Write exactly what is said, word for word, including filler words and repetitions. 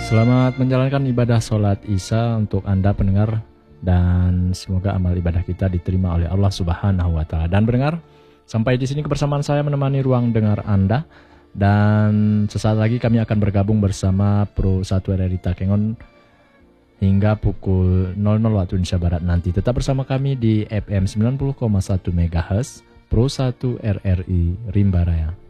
Selamat menjalankan ibadah sholat Isya untuk Anda pendengar, dan semoga amal ibadah kita diterima oleh Allah Subhanahu wa taala. Dan pendengar, sampai di sini kebersamaan saya menemani ruang dengar Anda, dan sesaat lagi kami akan bergabung bersama Pro satu R R I Takengon hingga pukul nol nol waktu Indonesia Barat nanti. Tetap bersama kami di F M sembilan puluh koma satu MHz Pro satu R R I Rimba Raya.